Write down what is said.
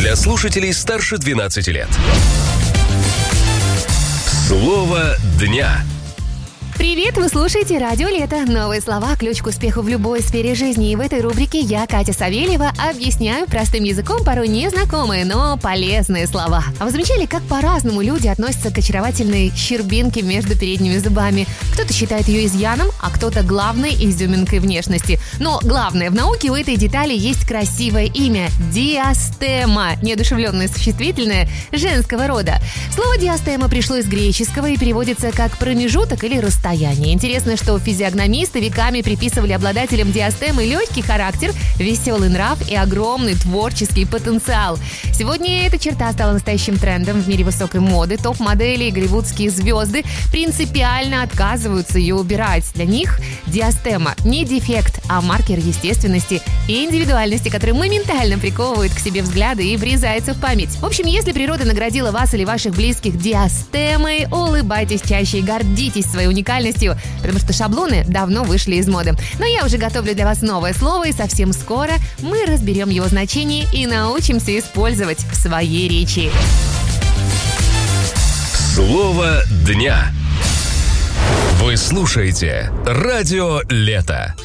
для слушателей старше 12 лет. Слово дня. Привет, вы слушаете «Радио Лето». Новые слова – ключ к успеху в любой сфере жизни. И в этой рубрике я, Катя Савельева, объясняю простым языком порой незнакомые, но полезные слова. А вы замечали, как по-разному люди относятся к очаровательной щербинке между передними зубами? Кто-то считает ее изъяном, а кто-то главной изюминкой внешности. Но главное, в науке у этой детали есть красивое имя – диастема, неодушевленное существительное женского рода. Слово «диастема» пришло из греческого и переводится как «промежуток» или «расстояние». Интересно, что физиогномисты веками приписывали обладателям диастемы легкий характер, веселый нрав и огромный творческий потенциал. Сегодня эта черта стала настоящим трендом в мире высокой моды. Топ-модели и голливудские звезды принципиально отказываются ее убирать. Для них диастема не дефект, а маркер естественности и индивидуальности, который моментально приковывает к себе взгляды и врезается в память. В общем, если природа наградила вас или ваших близких диастемой, улыбайтесь чаще и гордитесь своей уникальностью, потому что шаблоны давно вышли из моды. Но я уже готовлю для вас новое слово, и совсем скоро мы разберем его значение и научимся использовать в своей речи. Слово дня. Вы слушаете «Радио Лето».